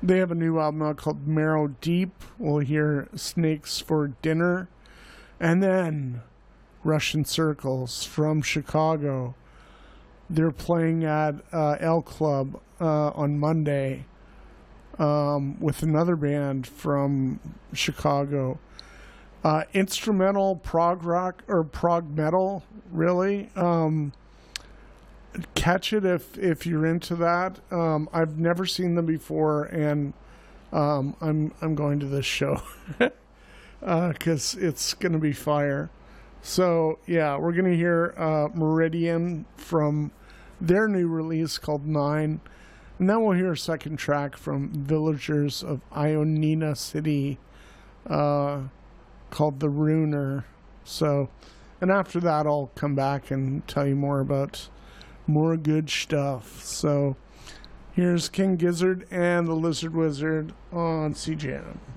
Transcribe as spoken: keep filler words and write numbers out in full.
They have a new album out called Marrow Deep. We'll hear Snakes for Dinner. And then Russian Circles from Chicago. They're playing at uh, L Club uh, on Monday um, with another band from Chicago. Uh, instrumental prog rock or prog metal, really. Um, catch it if if you're into that. Um, I've never seen them before, and um, I'm I'm going to this show because uh, it's gonna be fire. So yeah, we're gonna hear uh, Meridian from their new release called Nine, and then we'll hear a second track from Villagers of Ionina City. Uh, called The Runer. So, and after that I'll come back and tell you more about more good stuff. So here's King Gizzard and the Lizard Wizard on C J M.